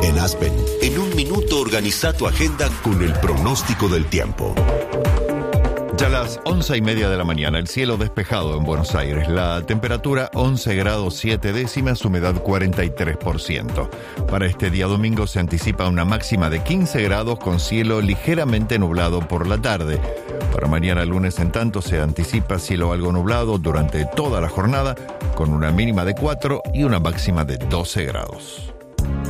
En Aspen, en un minuto organiza tu agenda con el pronóstico del tiempo. Ya a las 11:30 de la mañana, el cielo despejado en Buenos Aires. La temperatura 11 grados 7 décimas, humedad 43%. Para este día domingo se anticipa una máxima de 15 grados con cielo ligeramente nublado por la tarde. Para mañana lunes, en tanto, se anticipa cielo algo nublado durante toda la jornada, con una mínima de 4 y una máxima de 12 grados.